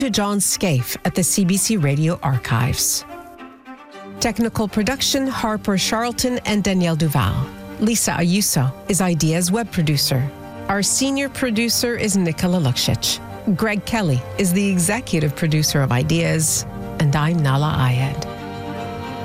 to John Scaife at the CBC Radio Archives. Technical production, Harper Charlton and Danielle Duval. Lisa Ayuso is Ideas web producer. Our senior producer is Nicola Luksic. Greg Kelly is the executive producer of Ideas, and I'm Nala Ayed.